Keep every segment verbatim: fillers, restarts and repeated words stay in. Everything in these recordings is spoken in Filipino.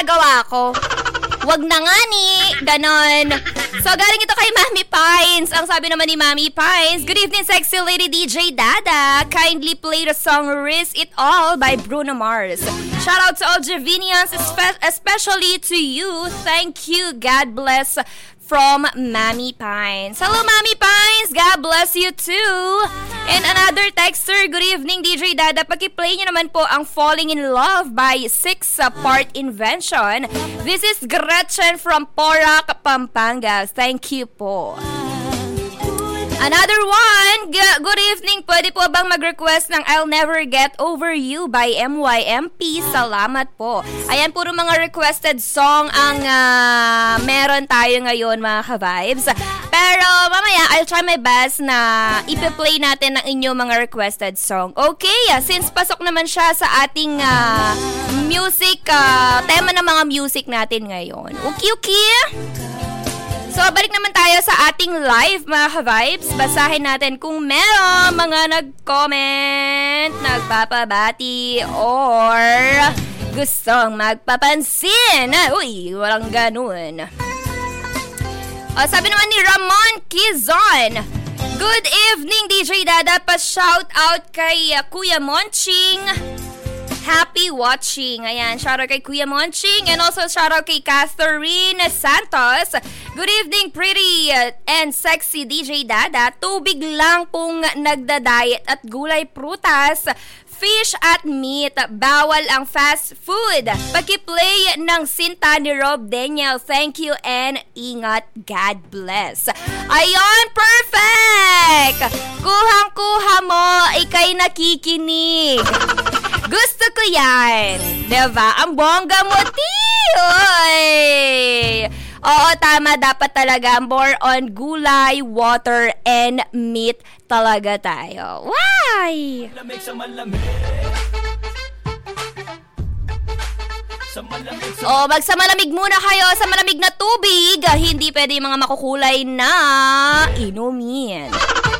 ginagawa ko. Wag na nga ni, ganon. So, galing ito kay Mami Pines. Ang sabi naman ni Mami Pines, good evening, sexy lady D J Dada. Kindly play the song Risk It All by Bruno Mars. Shout out to all Javinians, especially to you. Thank you. God bless. From Mami Pines. Hello, Mami Pines. God bless you too. And another texter, good evening, D J Dada. Paki-play niyo naman po ang Falling in Love by Six Part Invention. This is Gretchen from Porac, Pampanga. Thank you po. Another one, G- good evening. Pwede po bang mag-request ng I'll Never Get Over You by M Y M P? Salamat po. Ayan, puro mga requested song ang uh, meron tayo ngayon, mga ka-vibes. Pero mamaya, I'll try my best na ipi-play natin ang inyong mga requested song. Okay, since pasok naman siya sa ating uh, music, uh, tema ng mga music natin ngayon. Okay, okay. So, balik naman tayo sa ating live, mga ka-vibes. Basahin natin kung meron mga nag-comment, nagpapabati, or gustong magpapansin. Uy, walang ganun. O, sabi naman ni Ramon Quizon, good evening, D J Dada. Pa-shout out kay uh, Kuya Monching. Happy watching. Ayan, shoutout kay Kuya Monching and also shoutout kay Catherine Santos. Good evening, pretty uh, and sexy D J Dada. Tubig lang pong nagda-diet at gulay prutas, fish at meat. Bawal ang fast food. Paki-play ng Sinta ni Rob Daniel. Thank you and ingat. God bless. Ayun, perfect! Kuhang-kuha mo, ikay nakikinig. Gusto ko yan. Diba? Ang bongga mo, Tiyoy! Oo, tama. Dapat talaga more on gulay, water, and meat talaga tayo. Why? Oh, magsamalamig muna kayo sa malamig na tubig. Hindi pwede yung mga makukulay na inumin.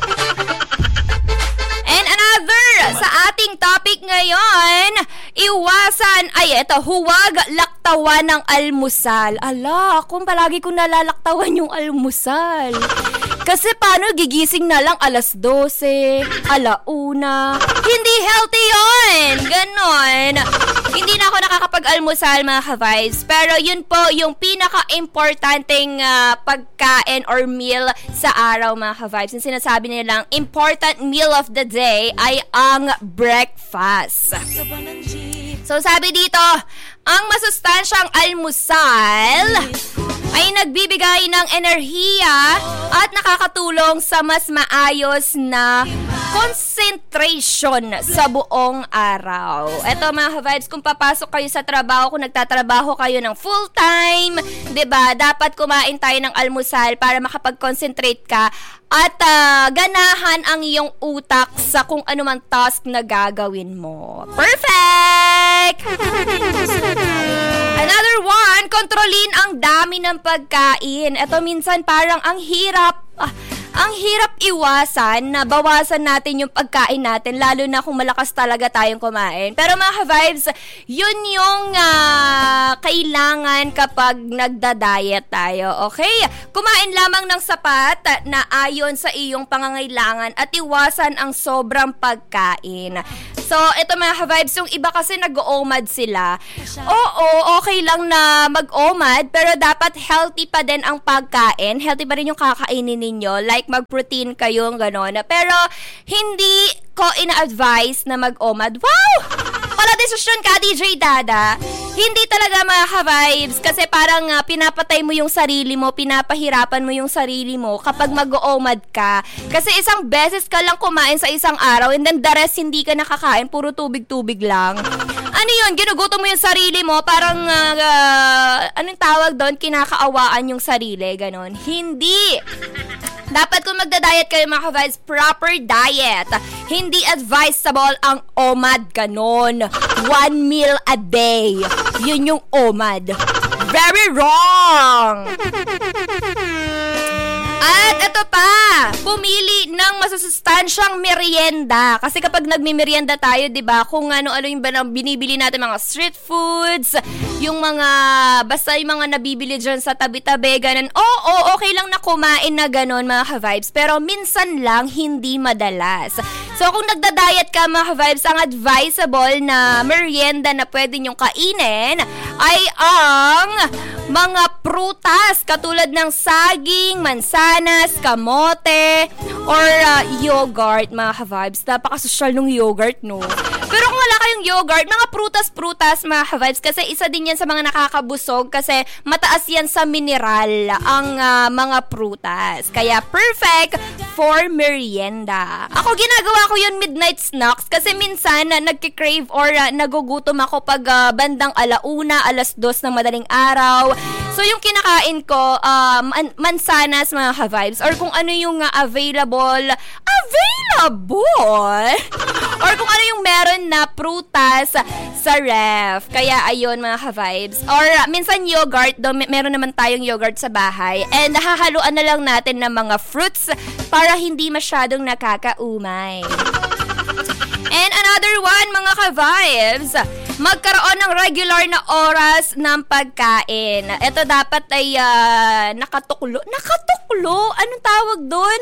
And another, sa ating topic ngayon, iwasan, ay eto, huwag laktawan ng almusal. Ala, kung palagi ko nalalaktawan yung almusal. Kasi paano gigising na lang alas dose, alauna. Hindi healthy yun. Ganon. Hindi na ako nakakapag-almusal, mga ka-vibes. Pero yun po yung pinaka-importanteng uh, pagkain or meal sa araw, mga ka-vibes. Yung sinasabi nilang important meal of the day ay ang breakfast. So sabi dito, ang masustansyang almusal ay nagbibigay ng enerhiya at nakakatulong sa mas maayos na concentration sa buong araw. Eto, mga vibes, kung papasok kayo sa trabaho, kung nagtatrabaho kayo ng full time, 'di ba? Dapat kumain tayo ng almusal para makapag-concentrate ka at uh, ganahan ang iyong utak sa kung ano man task na gagawin mo. Perfect! Another one, kontrolin ang dami ng pagkain. Ito minsan parang ang hirap, ah, ang hirap iwasan na bawasan natin yung pagkain natin, lalo na kung malakas talaga tayong kumain. Pero mga vibes, yun yung uh, kailangan kapag nagda-diet tayo, okay? Kumain lamang ng sapat na ayon sa iyong pangangailangan at iwasan ang sobrang pagkain. So, ito mga vibes, yung iba kasi nag-o-omad sila. Oo, okay lang na mag-omad, pero dapat healthy pa din ang pagkain. Healthy pa rin yung kakainin ninyo. Like, mag-protein kayo, gano'n. Pero, hindi ko ina-advise na mag-omad. Wow! Pala desisyon ka, D J Dada. Hindi talaga mga ka-vibes kasi parang uh, pinapatay mo yung sarili mo, pinapahirapan mo yung sarili mo kapag mag-o-omad ka. Kasi isang beses ka lang kumain sa isang araw and then the rest hindi ka nakakain, puro tubig-tubig lang. Ano yun? Ginugutom mo yung sarili mo, parang, uh, uh, anong tawag doon? Kinakaawaan yung sarili, ganon. Hindi! Dapat kung magda-diet kayo mga ka-vibes, proper diet. Hindi advisable ang OMAD, ganon. One meal a day. Yun yung OMAD. Very wrong! At ito pa, pumili ng masusustansyang merienda. Kasi kapag nagmimerienda tayo, di ba, kung ano-ano yung binibili natin, mga street foods, yung mga, basta yung mga nabibili dyan sa tabi-tabi, ganun. Oo, oh, oh, okay lang na kumain na ganun, mga ka-vibes. Pero minsan lang, hindi madalas. So, kung nagda-diet ka, mga ka-vibes, ang advisable na merienda na pwede nyong kainin ay ang mga prutas katulad ng saging, mansanas, kamote, or uh, yogurt, mga ka-vibes. Napakasosyal ng yogurt, no? Pero kung wala kayong yogurt, mga prutas-prutas, mga ka-vibes, kasi isa din yan sa mga nakakabusog kasi mataas yan sa mineral ang uh, mga prutas. Kaya perfect for merienda. Ako, ginagawa ko yun midnight snacks kasi minsan uh, nagkikrave or uh, nagugutom ako pag uh, bandang alauna, alas dos ng madaling araw. So, yung kinakain ko, um, man- mansanas, mga ka-vibes, or kung ano yung uh, available, available? Or kung ano yung meron na prutas sa ref. Kaya, ayun, mga ka-vibes. Or, uh, minsan yogurt, do, may- meron naman tayong yogurt sa bahay. And, hahaluan na lang natin ng mga fruits para hindi masyadong nakakaumay. And another one, mga ka-vibes, magkaroon ng regular na oras ng pagkain. Ito dapat ay uh, nakatuklo. Nakatuklo? Anong tawag doon?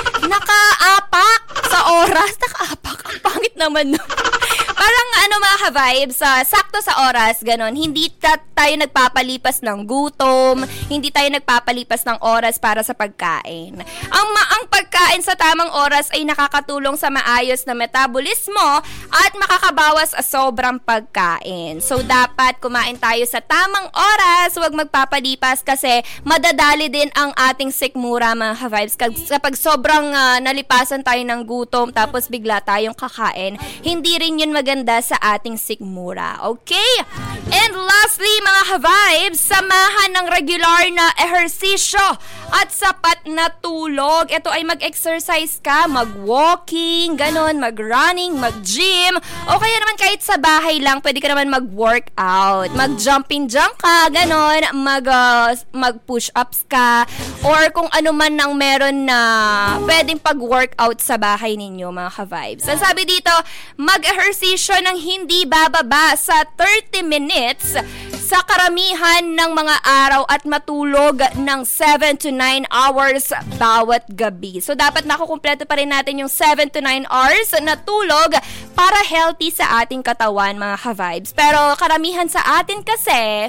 Nakaapak sa oras. Nakaapak? Ang pangit naman. Parang ano, mga ka-vibes, uh, sakto sa oras, ganon. Hindi ta- tayo nagpapalipas ng gutom, hindi tayo nagpapalipas ng oras para sa pagkain. Ang maang pagkain sa tamang oras ay nakakatulong sa maayos na metabolismo at makakabawas sa sobrang pagkain. So, dapat kumain tayo sa tamang oras, huwag magpapalipas kasi madadali din ang ating sikmura, mga ka-vibes. Kapag sobrang uh, nalipasan tayo ng gutom tapos bigla tayong kakain, hindi rin yun maganda sa ating sikmura. Okay? And lastly, mga ka-vibes, samahan ng regular na ehersisyo at sapat na tulog. Ito ay mag-exercise ka, mag-walking, ganon, mag-running, mag-gym, o kaya naman kahit sa bahay lang, pwede ka naman mag-workout. Mag-jumping jump ka, ganon, mag, uh, mag-push-ups ka, or kung ano man ang meron na pwedeng pag-workout sa bahay ninyo, mga ka-vibes. So, sabi dito, mag-ehersisyo ng hindi bababa sa thirty minutes sa karamihan ng mga araw at matulog ng seven to nine hours bawat gabi. So, dapat nakukumpleto pa rin natin yung seven to nine hours na tulog para healthy sa ating katawan, mga ka-vibes. Pero karamihan sa atin kasi,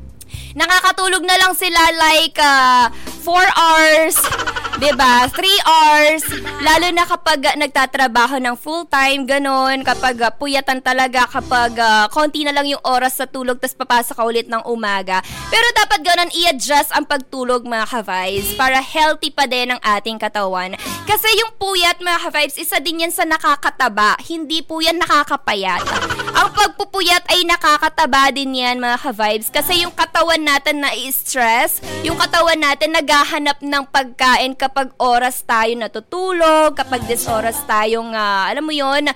nakakatulog na lang sila like uh, four hours, diba? three hours, lalo na kapag uh, nagtatrabaho ng full-time, ganon, kapag uh, puyatan talaga, kapag uh, konti na lang yung oras sa tulog, tas papasok ka ulit ng umaga. Pero dapat ganon, i-adjust ang pagtulog, mga ka-vibes, para healthy pa din ang ating katawan. Kasi yung puyat, mga ka-vibes, isa din yan sa nakakataba, hindi po yan nakakapayat. Ang pagpupuyat ay nakakataba din yan, mga ka-vibes, kasi yung katawan natin na i-stress, yung katawan natin naghahanap ng pagkain kapag oras tayo natutulog, kapag dis oras tayong, uh, alam mo yun,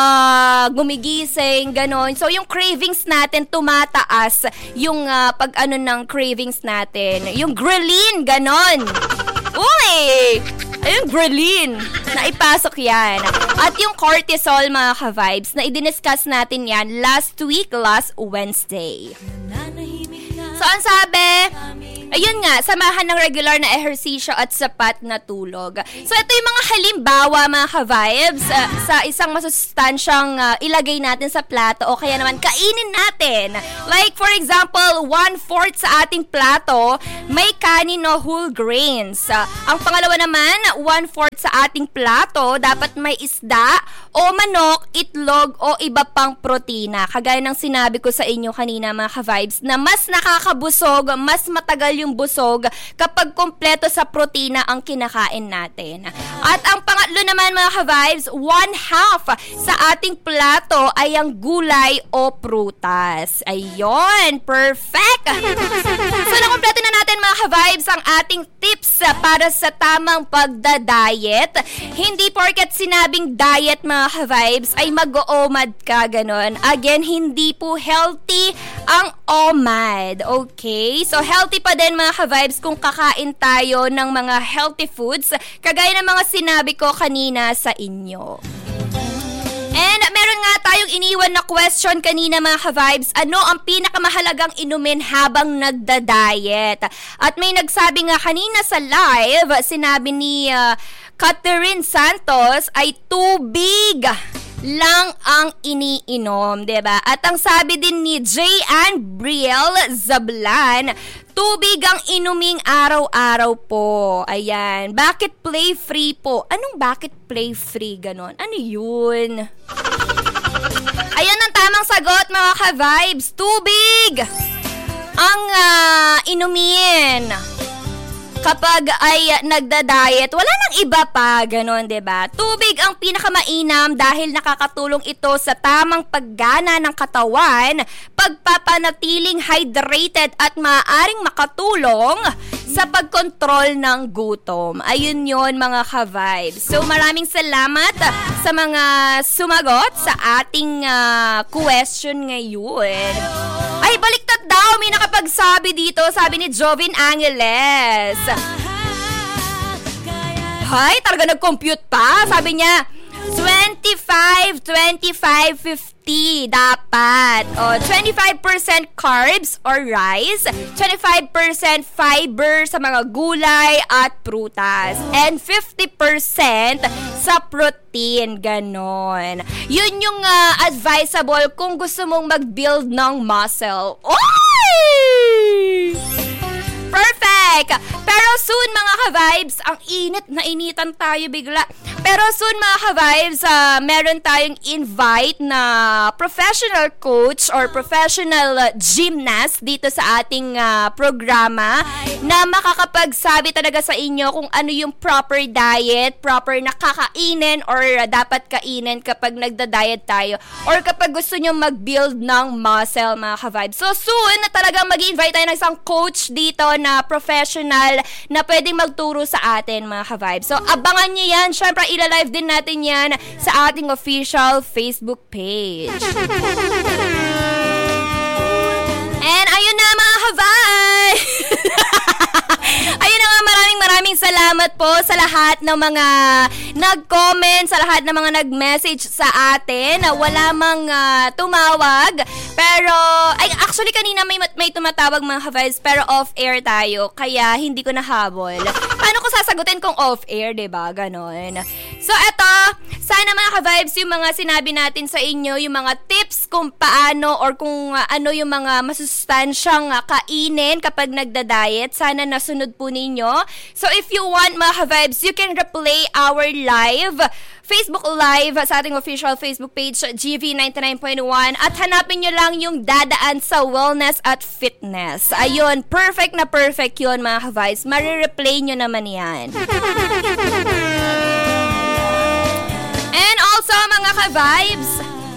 uh, gumigising, ganon. So, yung cravings natin tumataas, yung uh, pag ano ng cravings natin, yung ghrelin, ganon. Uy! Ayun, ghrelin. Naipasok yan. At yung cortisol, mga ka-vibes, na i-discuss natin yan last week, last Wednesday. So, ang sabi, ayun nga, samahan ng regular na ehersisyo at sapat na tulog. So, ito yung mga halimbawa, mga ka-vibes, uh, sa isang masustansyang uh, ilagay natin sa plato o kaya naman kainin natin. Like, for example, one-fourth sa ating plato, may kanin o whole grains. Uh, ang pangalawa naman, one-fourth sa ating plato, dapat may isda o manok, itlog o iba pang protina. Kagaya ng sinabi ko sa inyo kanina, mga ka-vibes, na mas nakakabusog, mas matagal yung busog kapag kompleto sa protina ang kinakain natin. At ang pangatlo naman, mga ka-vibes, one half sa ating plato ay ang gulay o prutas. Ayun, perfect! So, nakompleto na natin, mga ka-vibes, ang ating tips uh, para sa tamang pagda-diet. Hindi porket sinabing diet mga ka-vibes ay mag-o-omad ka, ganon. Again, hindi po healthy ang OMAD, okay? So, healthy pa din mga ka-vibes kung kakain tayo ng mga healthy foods, kagaya ng mga sinabi ko kanina sa inyo. And meron nga tayong iniwan na question kanina mga ka-vibes, ano ang pinakamahalagang inumin habang nagda-diet? At may nagsabi nga kanina sa live, sinabi ni uh, Catherine Santos ay tubig lang ang iniinom, diba? At ang sabi din ni J-Ann Brielle Zablan, tubig ang inuming araw-araw po. Ayan. Bakit play free po? Anong bakit play free? Ganon. Ano yun? Ayan ang tamang sagot mga ka-vibes. Tubig ang uh, inumin kapag ay nagda-diet. Wala nang iba pa, ganon, diba? Tubig ang pinakamainam dahil nakakatulong ito sa tamang paggana ng katawan, pagpapanatiling hydrated at maaaring makatulong sa pagkontrol ng gutom. Ayun yon mga ka-vibes. So maraming salamat sa mga sumagot sa ating uh, question ngayon. Ay, baliktad daw, may nakapagsabi dito, sabi ni Jovin Angeles. Hay, talaga nag-compute pa. Sabi niya, twenty-five, twenty-five, fifty dapat. O, twenty-five percent carbs or rice, twenty-five percent fiber sa mga gulay at prutas, and fifty percent sa protein, ganon. Yun yung uh, advisable kung gusto mong mag-build ng muscle. Oy! Perfect! Pero soon mga ka-vibes, ang init na initan tayo bigla. Pero soon mga ka-vibes, uh, meron tayong invite na professional coach or professional uh, gymnast dito sa ating uh, programa na makakapagsabi talaga sa inyo kung ano yung proper diet, proper na kakainin or uh, dapat kainin kapag nagda-diet tayo or kapag gusto nyo mag-build ng muscle mga ka-vibes. So soon na talagang mag-invite tayo ng isang coach dito na professional na pwedeng magturo sa atin mga ka-vibes. So abangan nyo yan. Syempre ila-live din natin yan sa ating official Facebook page. And ayun na mga ka-vibes. Ayun na nga, maraming maraming salamat po sa lahat ng mga nag-comment, sa lahat ng mga nag-message sa atin. Wala mang uh, tumawag. Pero, ay, actually kanina may, may tumatawag mga ka-vibes, pero off-air tayo. Kaya hindi ko nahabol. Paano ko sasagutin kung off-air, diba? Ganon. So, eto, sana mga ka-vibes, yung mga sinabi natin sa inyo, yung mga tips kung paano or kung uh, ano yung mga masustansyang uh, kainin kapag nagda-diet, sana nasunod po ninyo. So, if you want mga ka-vibes, you can replay our live Facebook Live sa ating official Facebook page, G V ninety-nine point one, at hanapin nyo lang yung dadaan sa wellness at fitness. Ayun, perfect na perfect yun mga ka-vibes. Marireplay nyo naman yan. And also mga ka-vibes,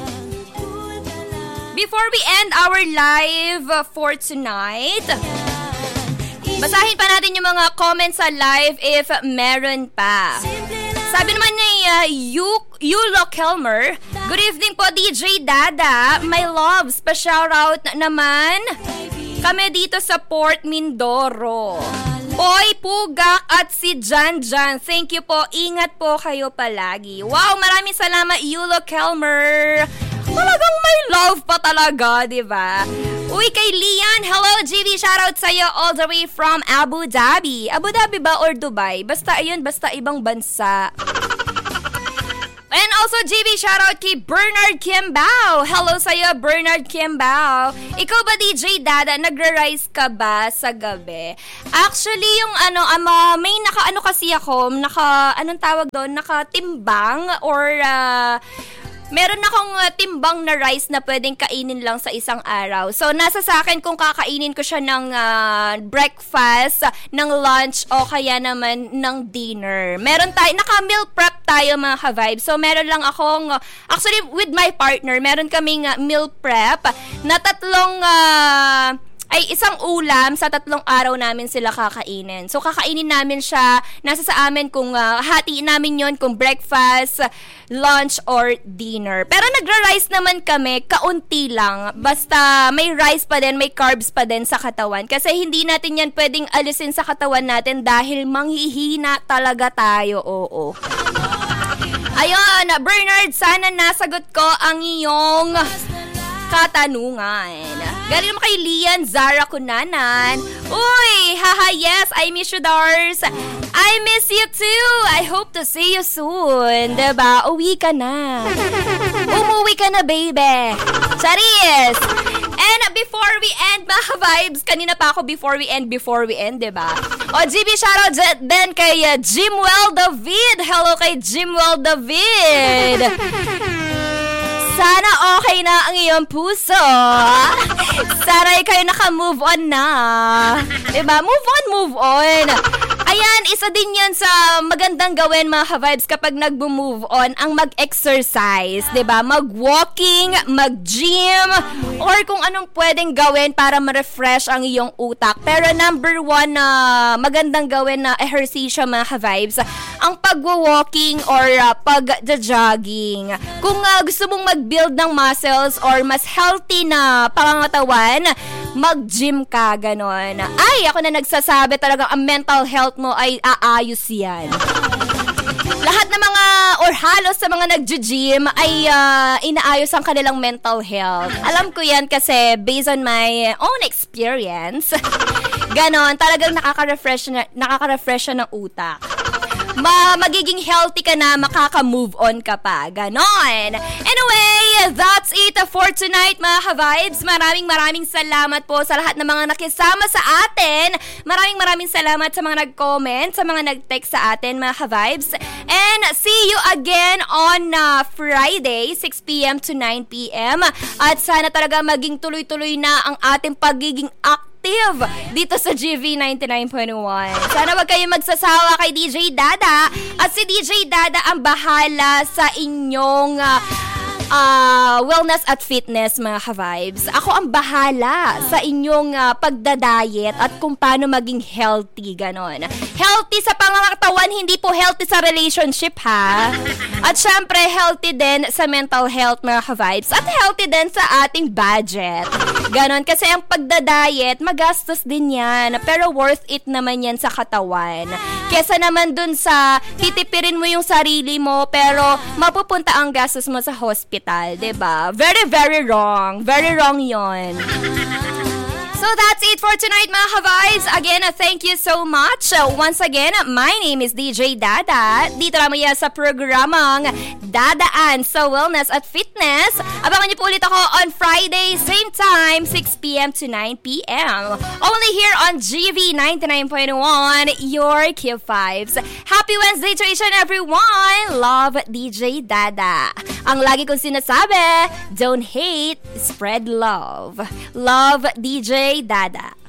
before we end our live for tonight, basahin pa natin yung mga comments sa live if meron pa. Sabi naman ni uh, Yulo Kelmer, good evening po D J Dada, my loves, pa-shoutout naman kami dito sa Port Mindoro. Boy Pugak at si Jan Jan, thank you po, ingat po kayo palagi. Wow, maraming salamat Yulo Kelmer. Talagang may love pa talaga, di ba? Uy, kay Lian, hello G V, shoutout sa'yo all the way from Abu Dhabi. Abu Dhabi ba or Dubai? Basta ayun, basta ibang bansa. And also G V, shoutout kay Bernard Kimbao. Hello sa'yo, Bernard Kimbao. Ikaw ba D J Dada, nagra-rise ka ba sa gabi? Actually, yung ano, ama, may naka ano kasi ako, naka, anong tawag doon? Nakatimbang or uh, meron akong uh, timbang na rice na pwedeng kainin lang sa isang araw. So, nasa sa akin kung kakainin ko siya ng uh, breakfast, ng lunch, o kaya naman ng dinner. Meron tayo, naka-meal prep tayo mga ka-vibe. So, meron lang akong, uh, actually, with my partner, meron kaming uh, meal prep na tatlong, uh, ay isang ulam sa tatlong araw namin sila kakainin. So, kakainin namin siya, nasa sa amin kung uh, hatiin namin yon kung breakfast, lunch, or dinner. Pero nagra-rice naman kami, kaunti lang. Basta may rice pa din, may carbs pa din sa katawan. Kasi hindi natin yan pwedeng alisin sa katawan natin dahil manghihina talaga tayo, oo. Ayun, Bernard, sana nasagot ko ang iyong katanungan. Galing naman kay Lian Zara Kunanan. Uy, haha, yes, I miss you, Dars. I miss you too. I hope to see you soon. Diba? Uwi ka na. Umuwi ka na, baby. Charis. And before we end, mga vibes, kanina pa ako before we end, before we end, diba? O, G B, shoutout din kay uh, Jimwell David. Hello kay Jimwell David. Sana okay na ang iyong puso. Sana kayo naka-move on na. Diba? Move on, move on. Ayan, isa din yan sa magandang gawin, mga ka-vibes, kapag nag-move on, ang mag-exercise, diba? Mag-walking, mag-gym, or kung anong pwedeng gawin para ma-refresh ang iyong utak. Pero number one na uh, magandang gawin na ehersisyo, mga ka-vibes, ang pag-walking or uh, pag-jogging. Kung uh, gusto mong mag-build ng muscles or mas healthy na pangangatawan, mag-gym ka, ganon. Ay, ako na nagsasabi talagang ang mental health mo ay aayos yan. Lahat ng mga, or halos sa mga nag-gym ay uh, inaayos ang kanilang mental health. Alam ko yan kasi based on my own experience. Ganon, talagang nakaka-refresh na, nakaka-refresh na ng utak. Ma magiging healthy ka na, makaka-move on ka pa. Ganon. Anyway, that's it for tonight, mga ka-vibes. Maraming maraming salamat po sa lahat ng mga nakisama sa atin. Maraming maraming salamat sa mga nag-comment, sa mga nag-text sa atin, mga ka-vibes. And see you again on uh, Friday, six p.m. to nine p.m. At sana talaga maging tuloy-tuloy na ang ating pagiging active dito sa G V ninety-nine point one. Sana wag kayong magsasawa kay D J Dada at si D J Dada ang bahala sa inyong uh, uh, wellness at fitness, mga ka-vibes. Ako ang bahala sa inyong uh, pagdadayet at kung paano maging healthy, ganon. Healthy sa pangangatawan, hindi po healthy sa relationship, ha? At syempre, healthy din sa mental health, mga ka-vibes. At healthy din sa ating budget. Ganon, kasi ang pagdadayet, magastos din yan. Pero worth it naman yan sa katawan. Kesa naman dun sa titipirin mo yung sarili mo, pero mapupunta ang gastos mo sa hospital, diba? Very, very wrong. Very wrong yon. So that's it for tonight, mga ka-vibes. Again, thank you so much. Once again, my name is D J Dada. Dito naman yan sa programang Dadaan sa Wellness at Fitness. Abangan niyo po ulit ako on Friday, same time, six p.m. to nine p.m. Only here on G V ninety-nine point one, your Q Vibes. Happy Wednesday to each and everyone. Love, D J Dada. Ang lagi kong sinasabi, don't hate, spread love. Love, D J Dada.